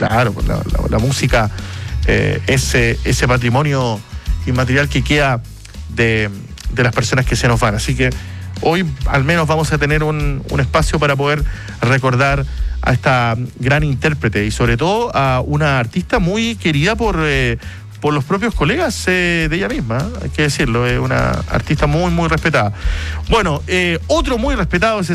Claro, pues la música, ese patrimonio inmaterial que queda de las personas que se nos van. Así que hoy al menos vamos a tener un espacio para poder recordar a esta gran intérprete y sobre todo a una artista muy querida por los propios colegas de ella misma, hay que decirlo, es una artista muy, muy respetada. Bueno, otro muy respetado es